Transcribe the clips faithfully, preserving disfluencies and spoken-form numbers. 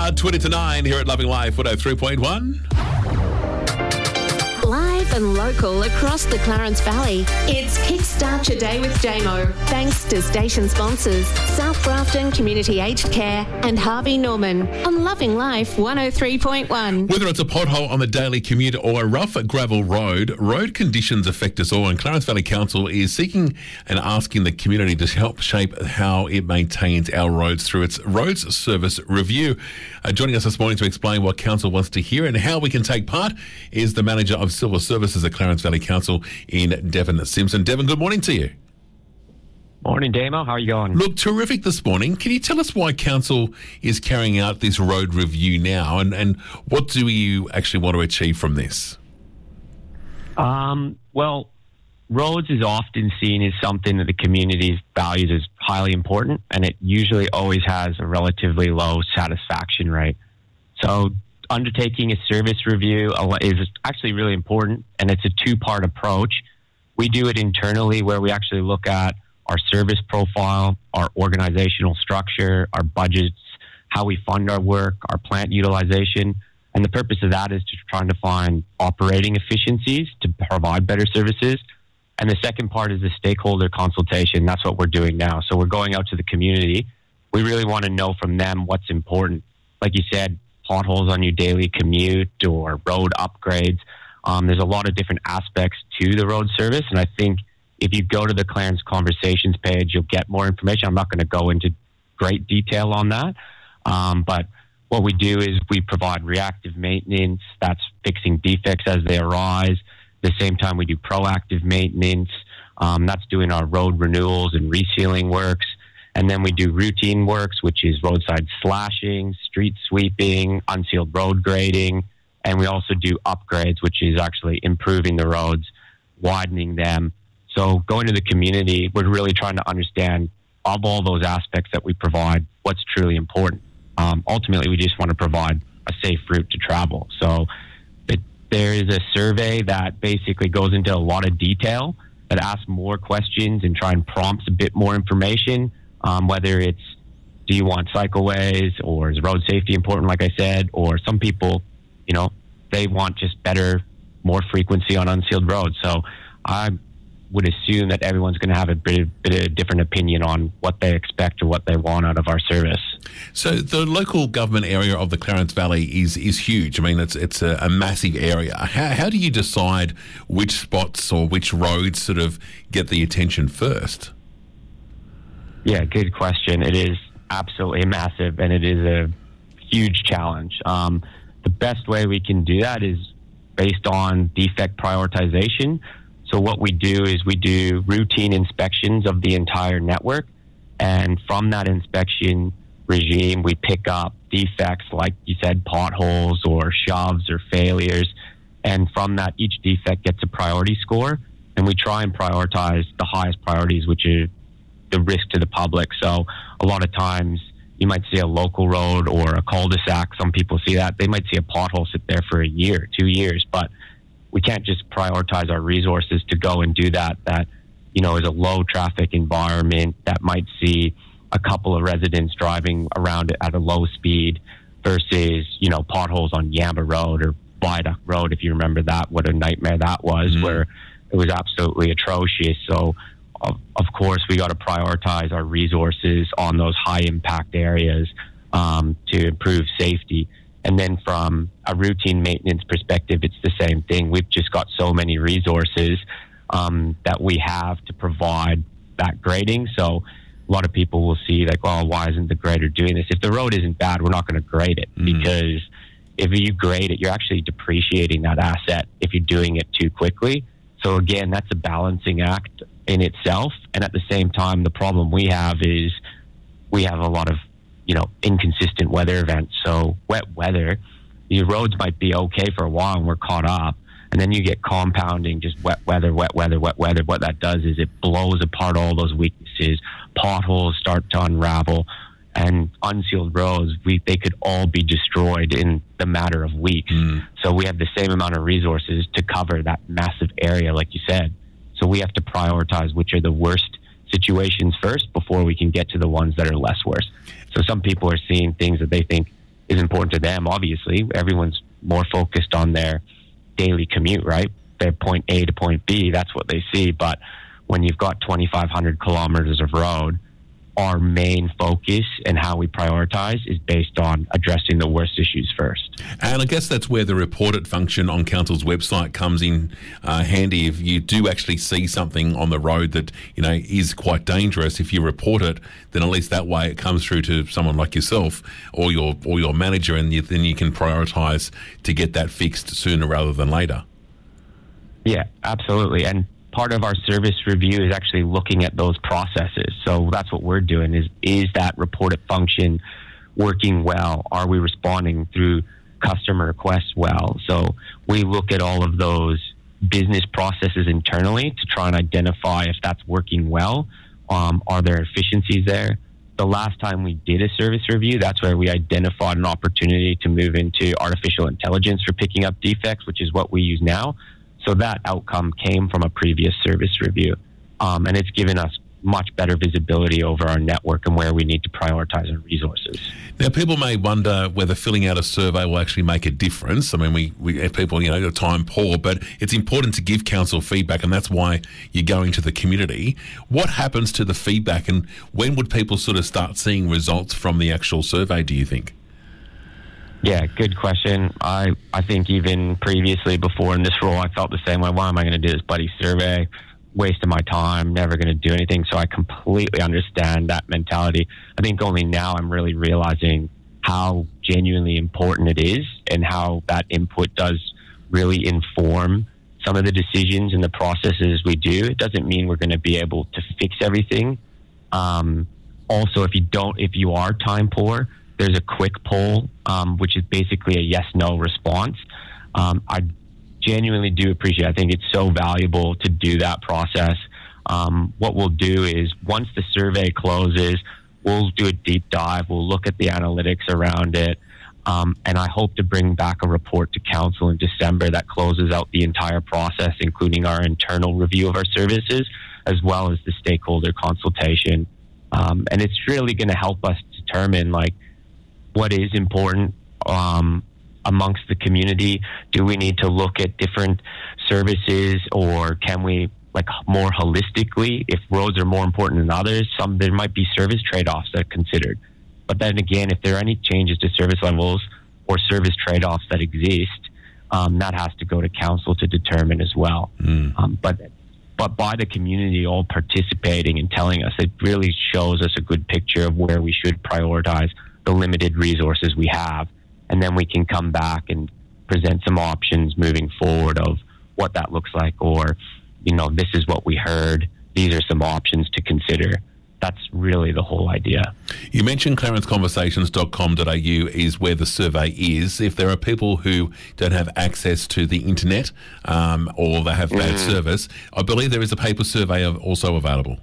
Uh, twenty to nine here at Loving Life, one oh three point one. Live and local across the Clarence Valley. It's Kickstart Your Day with Damo. Thanks to station sponsors South Grafton Community Aged Care and Harvey Norman on Loving Life one oh three point one. Whether it's a pothole on the daily commute or a rough gravel road, road conditions affect us all, and Clarence Valley Council is seeking and asking the community to help shape how it maintains our roads through its Roads Service Review. Uh, joining us this morning to explain what Council wants to hear and how we can take part is the Manager of Civil Services at Clarence Valley Council in Devon Simpson. Devon, good morning to you. Morning, Damo. How are you going? Look, terrific this morning. Can you tell us why Council is carrying out this road review now, and, and what do you actually want to achieve from this? Um, well, roads is often seen as something that the community values as highly important, and it usually always has a relatively low satisfaction rate. So undertaking a service review is actually really important, and it's a two-part approach. We do it internally, where we actually look at our service profile, our organizational structure, our budgets, how we fund our work, our plant utilization. And the purpose of that is to try to find operating efficiencies to provide better services. And the second part is the stakeholder consultation. That's what we're doing now. So we're going out to the community. We really want to know from them what's important. Like you said, potholes on your daily commute or road upgrades. Um, there's a lot of different aspects to the road service. And I think if you go to the Clarence Conversations page, you'll get more information. I'm not going to go into great detail on that. Um, but what we do is we provide reactive maintenance. That's fixing defects as they arise. At the same time, we do proactive maintenance. Um, that's doing our road renewals and resealing works. And then we do routine works, which is roadside slashing, street sweeping, unsealed road grading. And we also do upgrades, which is actually improving the roads, widening them. So going to the community, we're really trying to understand of all those aspects that we provide, what's truly important. Um, ultimately, we just want to provide a safe route to travel. So it, there is a survey that basically goes into a lot of detail, that asks more questions and try and prompts a bit more information. Um, whether it's, do you want cycleways, or is road safety important, like I said, or some people, you know, they want just better, more frequency on unsealed roads. So I would assume that everyone's going to have a bit, bit of a different opinion on what they expect or what they want out of our service. So the local government area of the Clarence Valley is is huge. I mean, it's it's a, a massive area. How, how do you decide which spots or which roads sort of get the attention first? Yeah, good question. It is absolutely massive, and it is a huge challenge. Um, the best way we can do that is based on defect prioritization. So what we do is we do routine inspections of the entire network, and from that inspection regime, we pick up defects like you said, potholes or shoves or failures, and from that, each defect gets a priority score, and we try and prioritize the highest priorities, which are the risk to the public. So a lot of times you might see a local road or a cul-de-sac. Some people see that. They might see a pothole sit there for a year, two years, but we can't just prioritize our resources to go and do that. That, you know, is a low traffic environment that might see a couple of residents driving around it at a low speed versus, you know, potholes on Yamba Road or Viaduct Road. If you remember that, what a nightmare that was, mm-hmm. where it was absolutely atrocious. So Of, of course, we got to prioritize our resources on those high impact areas um, to improve safety. And then from a routine maintenance perspective, it's the same thing. We've just got so many resources um, that we have to provide that grading. So a lot of people will see like, well, why isn't the grader doing this? If the road isn't bad, we're not going to grade it, mm. because if you grade it, you're actually depreciating that asset if you're doing it too quickly. So again, that's a balancing act in itself. And at the same time, the problem we have is we have a lot of, you know, inconsistent weather events. So wet weather, your roads might be okay for a while and we're caught up. And then you get compounding, just wet weather, wet weather, wet weather. What that does is it blows apart all those weaknesses. Potholes start to unravel, and unsealed roads, we, they could all be destroyed in the matter of weeks. Mm. So we have the same amount of resources to cover that massive area, like you said. So we have to prioritize which are the worst situations first before we can get to the ones that are less worse. So some people are seeing things that they think is important to them. Obviously, everyone's more focused on their daily commute, right? Their point A to point B, that's what they see. But when you've got twenty-five hundred kilometers of road, our main focus and how we prioritize is based on addressing the worst issues first. And I guess that's where the report it function on council's website comes in uh, handy. If you do actually see something on the road that, you know, is quite dangerous, if you report it, then at least that way it comes through to someone like yourself or your or your manager, and you, then you can prioritise to get that fixed sooner rather than later. Yeah, absolutely. And part of our service review is actually looking at those processes. So that's what we're doing is, is that report it function working well? Are we responding through customer requests well? So we look at all of those business processes internally to try and identify if that's working well. Um, are there efficiencies there? The last time we did a service review, that's where we identified an opportunity to move into artificial intelligence for picking up defects, which is what we use now. So that outcome came from a previous service review, um, and it's given us much better visibility over our network and where we need to prioritize our resources. Now, people may wonder whether filling out a survey will actually make a difference. I mean, we, we have people, you know, time poor, but it's important to give council feedback, and that's why you're going to the community. What happens to the feedback, and when would people sort of start seeing results from the actual survey, do you think? Yeah, good question. I, I think even previously, before in this role, I felt the same way. Why am I going to do this bloody survey? Wasting my time, never going to do anything. So I completely understand that mentality. I think only now I'm really realizing how genuinely important it is and how that input does really inform some of the decisions and the processes we do. It doesn't mean we're going to be able to fix everything. Um, also, if you don't, if you are time poor, there's a quick poll, um, which is basically a yes-no response. Um, I genuinely do appreciate it. I think it's so valuable to do that process. Um, what we'll do is once the survey closes, we'll do a deep dive. We'll look at the analytics around it. Um, and I hope to bring back a report to council in December that closes out the entire process, including our internal review of our services, as well as the stakeholder consultation. Um, and it's really going to help us determine, like, what is important um, amongst the community. Do we need to look at different services, or can we, like, more holistically, if roads are more important than others, some there might be service trade-offs that are considered. But then again, if there are any changes to service levels or service trade-offs that exist, um, that has to go to council to determine as well. Mm. Um, but but by the community all participating and telling us, it really shows us a good picture of where we should prioritize the limited resources we have, and then we can come back and present some options moving forward of what that looks like, or, you know, this is what we heard, these are some options to consider. That's really the whole idea. You mentioned clarence conversations dot com dot a u is where the survey is. If there are people who don't have access to the internet um, or they have bad mm. service, I believe there is a paper survey also available.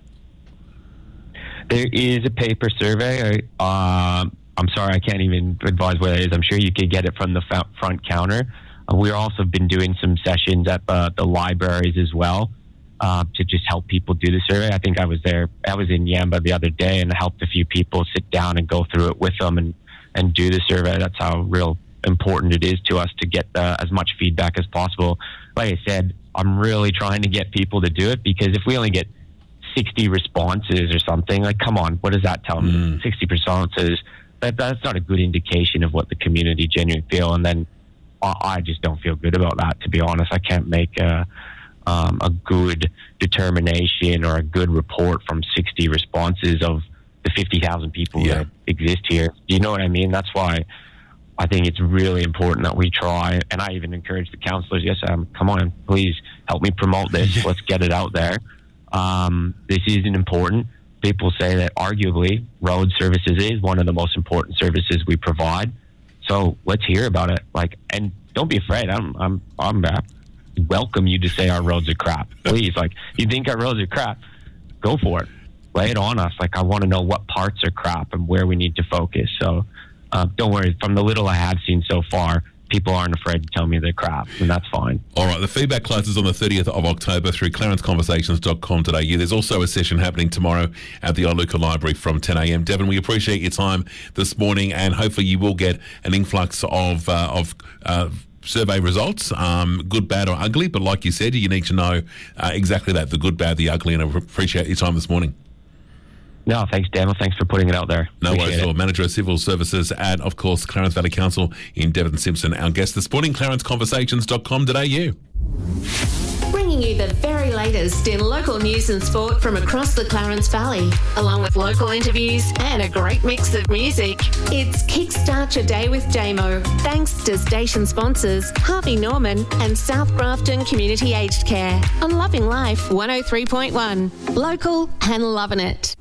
There is a paper survey. Um, I'm sorry, I can't even advise where it is. I'm sure you could get it from the front counter. Uh, we've also been doing some sessions at the, the libraries as well uh, to just help people do the survey. I think I was there. I was in Yamba the other day and helped a few people sit down and go through it with them and, and do the survey. That's how real important it is to us to get the, as much feedback as possible. Like I said, I'm really trying to get people to do it, because if we only get sixty responses or something, like, come on, what does that tell me? Mm. sixty responses. That, that's not a good indication of what the community genuinely feel. And then I, I just don't feel good about that, to be honest. I can't make a, um, a good determination or a good report from sixty responses of the fifty thousand people yeah. that exist here. You know what I mean? That's why I think it's really important that we try. And I even encourage the councillors, yes, um, come on, please help me promote this. Let's get it out there. Um, this isn't important. People say that arguably road services is one of the most important services we provide. So let's hear about it. Like, and don't be afraid. I'm, I'm, I'm uh, welcome you to say our roads are crap. Please, like, you think our roads are crap, go for it. Lay it on us. Like, I want to know what parts are crap and where we need to focus. So, uh, don't worry. From the little I have seen so far, people aren't afraid to tell me they're crap, and that's fine. All right, the feedback closes on the thirtieth of October through clarence conversations dot com dot a u. There's also a session happening tomorrow at the Iluka Library from ten a.m. Devon, we appreciate your time this morning, and hopefully you will get an influx of uh, of uh, survey results, um, good, bad or ugly, but like you said, you need to know uh, exactly that, the good, bad, the ugly, and I appreciate your time this morning. No, thanks, Daniel. Thanks for putting it out there. No Appreciate worries at all. it. Manager of Civil Services at, of course, Clarence Valley Council in Devon Simpson. Our guest this morning, clarence conversations dot com dot a u. Bringing you the very latest in local news and sport from across the Clarence Valley, along with local interviews and a great mix of music. It's Kickstart Your Day with Damo, thanks to station sponsors Harvey Norman and South Grafton Community Aged Care on Loving Life one oh three point one. Local and loving it.